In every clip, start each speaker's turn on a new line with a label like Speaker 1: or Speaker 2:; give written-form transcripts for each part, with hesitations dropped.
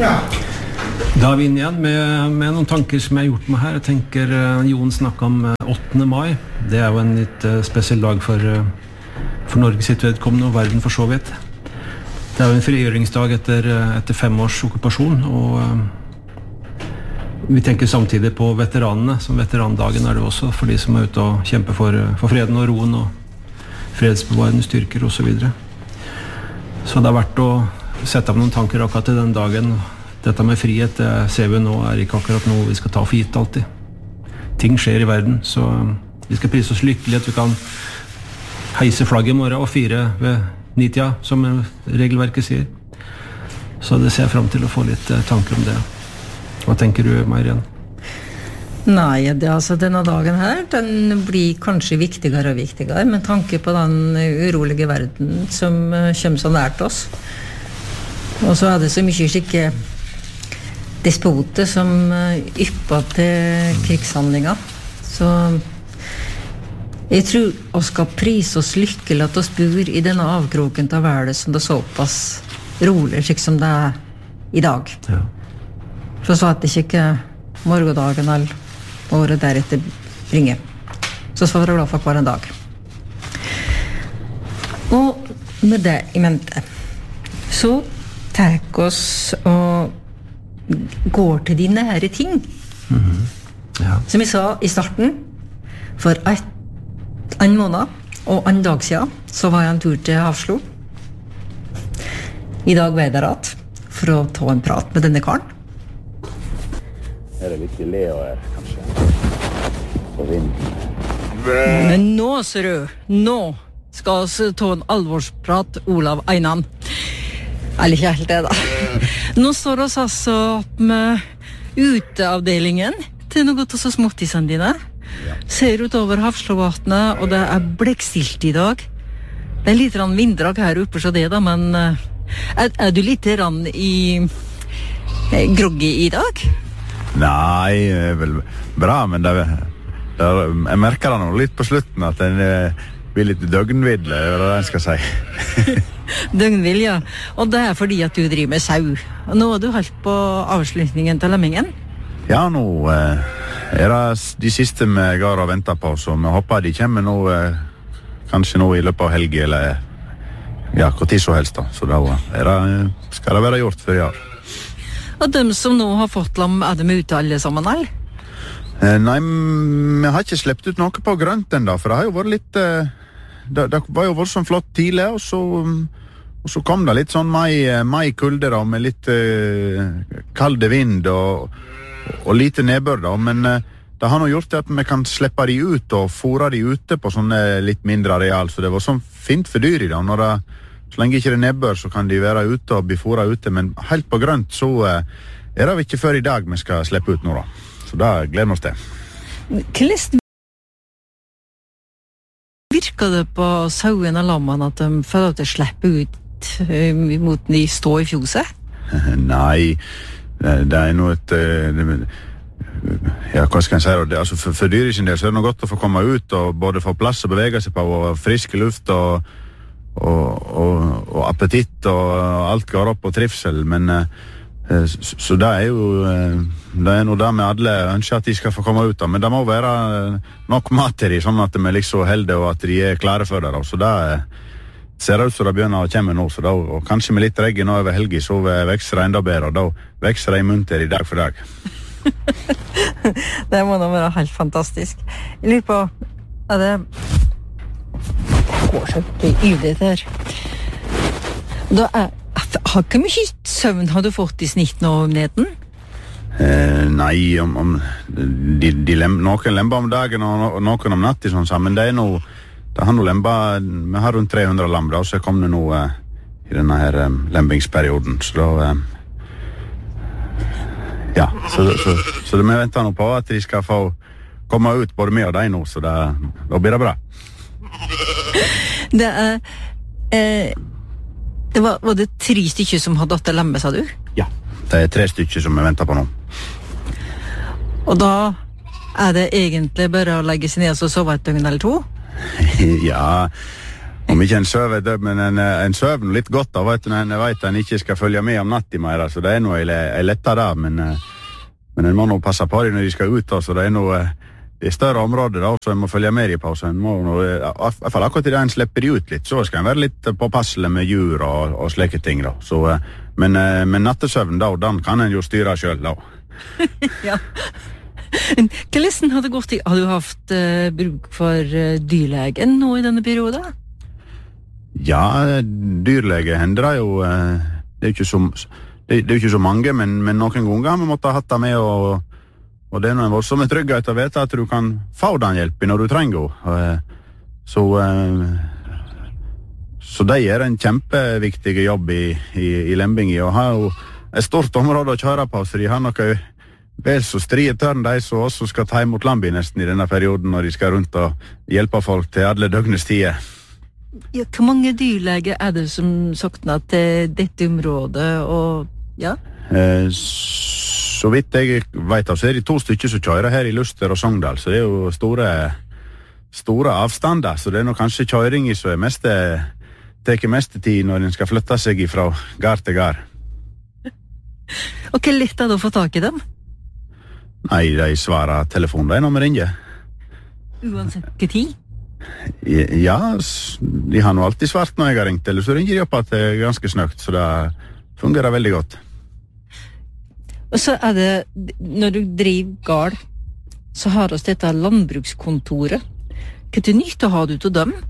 Speaker 1: Da er vi inne igjen med noen tanker som jeg har gjort meg her. Jeg tenker Jon snakket om 8. mai. Det er jo en litt spesiell dag for Norge sitt vedkommende og verden for så vidt. Det er jo en frigjøringsdag etter 5 års okkupasjon, og vi tenker samtidig på veteranene. Som veterandagen er det også for de som er ute og kjemper for freden og roen og fredsbevarende styrker og så videre. Så det er verdt å sette av noen tanker akkurat til den dagen. Dette med frihet, det ser vi nå, er ikke akkurat noe vi skal ta for gitt alltid. Ting skjer i verden, så vi skal prise oss lykkelig at vi kan heise flagget i morgen og fire ved 9-tida, som regelverket sier. Så det ser jeg frem til å få litt tanker om det. Hva tenker du, Marianne?
Speaker 2: Nei, denne dagen her, den blir kanskje viktigere og viktigere, med tanke på den urolige verden som kommer så nært oss. Og så er det så mye skikke despoter som ypper til krigshandlinger. Så jeg tror vi skal prise oss lykkelig at vi bor i denne avkroken til verden som det er såpass rolig, slik som det er i dag.
Speaker 1: Ja.
Speaker 2: For så at det ikke morgendagen eller året deretter bringer. Så skal vi være glad for hver en dag. Og med det i mente, så tar oss og går til de nære ting.
Speaker 1: Ja.
Speaker 2: Som jeg sa i starten, for en måned og en dag siden, så var jeg en tur til Hafslo. I dag var jeg der at, for å ta en prat med denne karen.
Speaker 3: Er det litt Leo her, kanskje? På vinden.
Speaker 2: Men nå, ser du, nå skal vi ta en alvorsprat, Olav Einan. Eller ikke helt det, da. Nå står vi altså med uteavdelingen til noe av så småttisene dine. Ser utover Hafslovatnet, og det er blekkstilt i dag. Det er litt vinddrag her oppe, så det da, men er du litt groggy i dag?
Speaker 3: Nei, vel bra, men jeg merker det nå litt på slutten at den blir litt døgnvidd, eller hva jeg skal si.
Speaker 2: Døgnvill, ja. Og det er fordi at du driver med sau. Nå har du holdt på avslutningen til lemmingen.
Speaker 3: Ja, nå er det de siste vi går og venter på, så vi håper de kommer nå, kanskje nå i løpet av helgen, eller ja, hvor tid så helst da. Så da skal det være gjort før i år.
Speaker 2: Og dem som nå har fått lam, er de ute alle sammen, eller?
Speaker 3: Nei, vi har ikke slept ut noe på grønt enda, for det har jo vært litt... Det var jo voldsomt flott tidlig, og så kom det litt sånn mai-kulde da, med litt kalde vind og lite nedbør da, men det har nå gjort at vi kan slippe de ut og fôre de ute på sånne litt mindre areal, så det var sånn fint for dyr i da. Så lenge ikke det nedbør, så kan de være ute og bli fôret ute, men helt på grønt så er det ikke før i dag vi skal slippe ut nå da. Så da gleder vi oss til.
Speaker 2: Hvordan virker det på sauen og lammene at de føler at de slipper ut mot de stå i fjoset?
Speaker 3: Nei, det er noe ja, hva skal jeg si da? Altså, for dyr i sin del så er det noe godt å få komme ut og både få plass å bevege seg på og friske luft og appetitt og alt går opp og trivsel, men så det er jo det er noe der med alle ønsker at de skal få komme ut da, men det må være nok mat til de, sånn at de liksom heldige og at de er klare for det da. Så det ser ut som det begynner å komme nå, så da, og kanskje med litt regn over helgen så vekster det enda bedre, og da vekster det i munter i dag for dag.
Speaker 2: Det må da være helt fantastisk. Jeg lurer på, er det går så ivrig her. Har ikke mye søvn har du fått i snitt nå om neten?
Speaker 3: Nei, noen lemper om dagen og noen om natt, sånn, men det er noe, det har noe lemper, vi har rundt 300 lamper, og så kom det noe i denne her lempingsperioden, så da ja, så vi venter nå på at de skal få komme ut både med og deg nå, så da blir det bra.
Speaker 2: Det var det 3 stykker som hadde datt lempe, sa du?
Speaker 3: Ja, det er 3 stykker som vi venter på nå.
Speaker 2: Og da er det egentlig bare å legge seg ned og sove et døgn eller 2?
Speaker 3: Ja, Om ikke en søver, men en søver litt godt da, vet du, når en vet en ikke skal følge med om natt i mer, så det er noe jeg letter da, men en må nå passe på det når de skal ut, så det er noe, det er større områder da, så en må følge med i på, så en må nå, i hvert fall akkurat i det en slipper de ut litt, så skal en være litt påpasselig med djur og slike ting da, så, men nattesøvn da, den kan en jo styre selv da.
Speaker 2: Ja. Hvordan har det gått har du haft bruk for dyrlegen nå i denne perioden?
Speaker 3: Ja, dyrlege hender det jo, det er jo ikke så mange, men noen ganger har vi måttet ha hatt det med, og det er noe voldsomme trygghet å vite at du kan få den hjelpen når du trenger så det er en kjempeviktig jobb i Lembingi, og har jo et stort område å kjøre på, så de har noe vel så strie tørn, de som også skal ta imot Lambi nesten i denne perioden, når de skal rundt og hjelpe folk til alle døgnets tider.
Speaker 2: Ja, hvor mange dyrleger er det som sokner til dette området, og ja?
Speaker 3: Så vidt jeg vet av, så er det 2 stykker som kjører her i Luster og Sogndal, så det er jo store avstander, så det er nok kanskje kjøring som teker mest tid når den skal flytte seg fra gard til gard.
Speaker 2: Og hvor lett er det å få tak i dem?
Speaker 3: Nei, de svarer telefonen når vi ringer.
Speaker 2: Uansett hva tid?
Speaker 3: Ja, de har nå alltid svart når jeg har ringt, eller så ringer de opp at det er ganske snøkt, så det fungerer veldig godt.
Speaker 2: Og så er det, når du driver gard, så har oss dette landbrukskontoret. Hva til nytte har du til dem?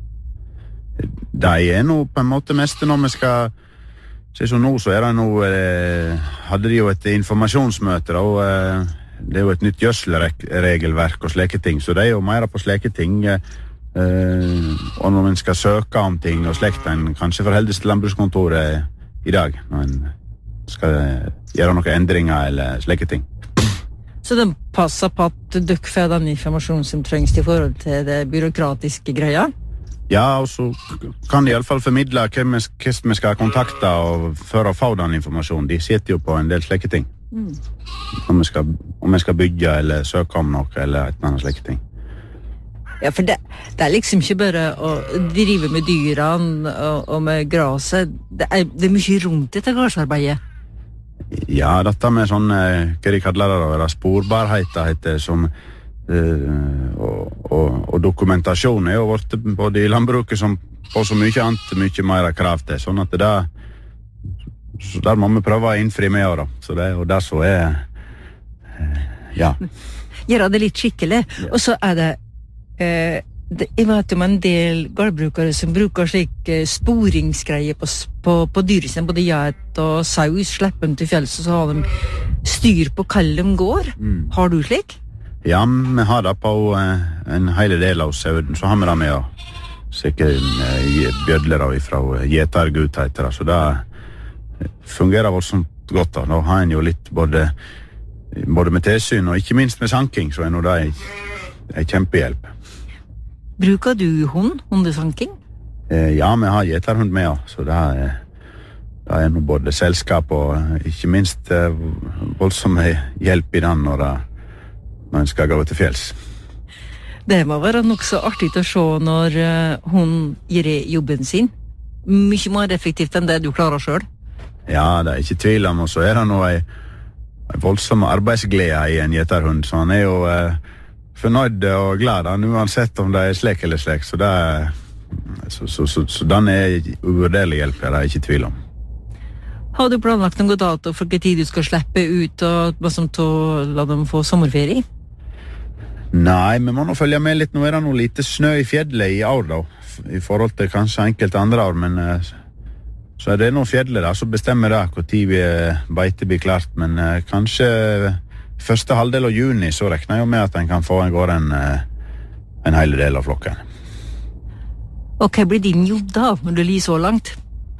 Speaker 3: De er nå på en måte mest når vi skal se så nå, så er det nå hadde de jo et informasjonsmøte og det er jo et nytt gjødselregelverk og slike ting, så det er jo mer på slike ting og når man skal søke om ting og slekt, en kanskje forholdes til landbrukskontoret i dag når en skal gjøre noen endringer eller slike ting.
Speaker 2: Så de passer på at dere får den informasjonen som trengs i forhold til det byråkratiske greia?
Speaker 3: Ja, og så kan de i alle fall formidle hvem vi skal kontakte og for å få den informasjonen. De sitter jo på en del slike ting. Om vi skal bygge eller søke om noe eller et eller annet slike ting.
Speaker 2: Ja, for det er liksom ikke bare å drive med dyrene og med graset. Det er mye rundt dette gardsarbeidet.
Speaker 3: Ja, dette med sånn, hva de kaller det, sporbarhet heter som og dokumentasjon er jo vårt både i landbruket som på så mye annet, mye mer krav til, sånn at så der må vi prøve å innfri med da, så det er jo det som er ja.
Speaker 2: Gjøre det litt skikkelig, og så er det jeg vet om en del gårdbrukere som bruker slik sporingsgreier på dyret sin, både geit og saus, slipper dem til fjells, og så har de styr på hva de går. Har du slik?
Speaker 3: Ja, vi har det på en hele del av sauden, så har vi det med å sikkert bjødler fra gjetergut heter det, så det fungerer voldsomt godt da. Nå har en jo litt både med tilsyn og ikke minst med sanking, så er nå det en kjempehjelp.
Speaker 2: Bruker du hundesanking?
Speaker 3: Ja, vi har gjeterhund med, så det er nå både selskap og ikke minst voldsom hjelp i den når en skal gå til fjells.
Speaker 2: Det må være nok så artig å se når hun gjør jobben sin. Mye mer effektivt enn det du klarer selv.
Speaker 3: Ja, det er ikke tvil om, og så er det noe en voldsom arbeidsglede i en gjeterhund, så han er jo fornøyd og glad han, uansett om det er slek eller slek, så den er uvurderlig hjelp, det er ikke tvil om.
Speaker 2: Har du planlagt noen dato for hva tid du skal slippe ut og la dem få sommerferie?
Speaker 3: Nei, vi må nå følge med litt. Nå er det noe lite snø i fjellet i år da, i forhold til kanskje enkelte andre år, men så er det noe fjellet da, så bestemmer det hvor tid beite blir klart, men kanskje første halvdel av juni så regner jeg jo med at en kan få en hele del av flokken.
Speaker 2: Og hva blir din jobb da, når du ligger så langt?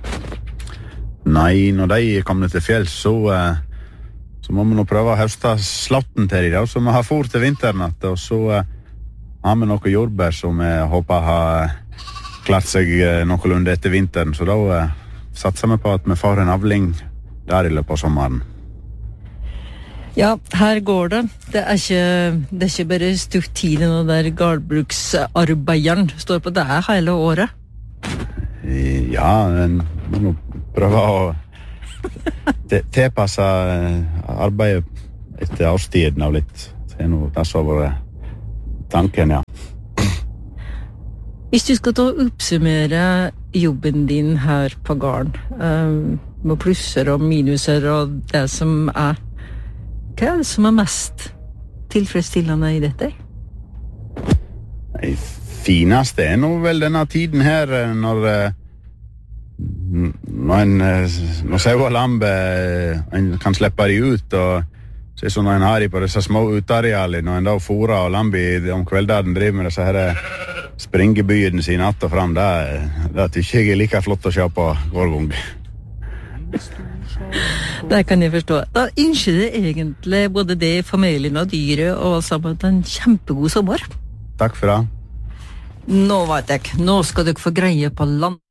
Speaker 3: Nei, når de kommer til fjells, så må vi nå prøve å høste slatten til de da, så vi har fôr til vinteren, og så har vi noe jordbær som vi håper har klart seg noenlunde etter vinteren, så da satser vi på at vi får en avling der i løpet av sommeren.
Speaker 2: Ja, her går det. Det er ikke bare stutt tid når der gårdbruksarbeideren står på det hele året.
Speaker 3: Ja, en må nå prøve å tilpasse arbeidet etter årstiden av litt. Det nå det som har vært tanken, ja.
Speaker 2: Hvis du skal ta og oppsummere jobben din her på gården, med plusser og minuser og det som hva det som mest tilfredsstillende i dette?
Speaker 3: Det fineste nå vel denne tiden her, når sau og lampe en kan slippe de ut, og så er sånn når en har de på disse små utarealene, når en da fôrer og lampe om kvelden driver med disse her springebyen sine att og fram, det tykker jeg like flott å se på hver gang.
Speaker 2: Det kan jeg forstå. Da ønsker jeg egentlig både det, familien og dyret, og sammen en kjempegod sommer.
Speaker 3: Takk for det.
Speaker 2: Nå vet jeg, nå skal dere få greie på land.